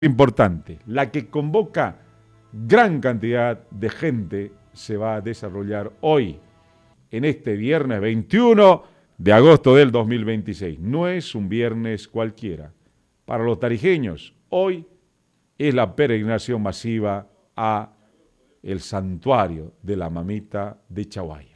importante, la que convoca gran cantidad de gente, se va a desarrollar hoy, en este viernes 21 de agosto del 2026. No es un viernes cualquiera. Para los tarijeños, hoy es la peregrinación masiva a el santuario de la mamita de Chaguay.